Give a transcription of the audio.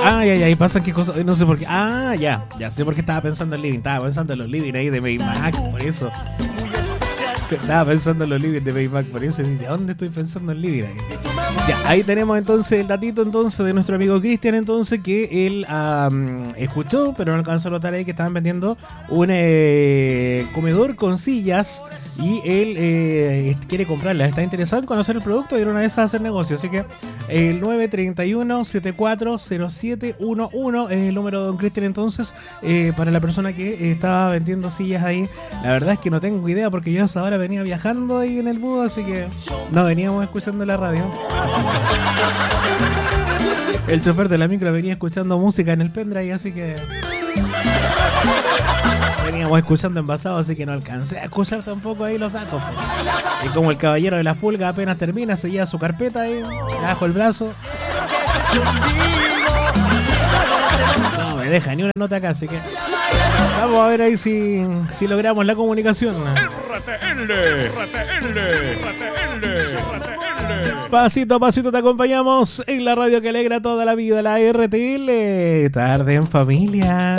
Ay, ay, ay, pasan qué cosas. No sé por qué. Ah, ya sé por qué estaba pensando en living. Estaba pensando en los living ahí de Baymax, por eso. Estaba pensando en los living de Baymax, por eso. ¿De dónde estoy pensando en living ahí? Ya, ahí tenemos entonces el datito entonces de nuestro amigo Cristian, entonces, que él escuchó, pero no alcanzó a notar ahí que estaban vendiendo un comedor con sillas y él quiere comprarla. Está interesado en conocer el producto y en una de esas hacer negocio. Así que el 931-740711 es el número de don Cristian entonces, para la persona que estaba vendiendo sillas ahí. La verdad es que no tengo idea porque yo hasta ahora venía viajando ahí en el bus, así que no veníamos escuchando la radio. El chofer de la micro venía escuchando música en el pendrive, así que veníamos escuchando envasado, así que no alcancé a escuchar tampoco ahí los datos. Y como el caballero de las pulgas apenas termina, se lleva su carpeta ahí, bajo el brazo. No me deja ni una nota acá, así que vamos a ver ahí si logramos la comunicación. Pasito a pasito te acompañamos en la radio que alegra toda la vida, la RTL. Tarde en familia.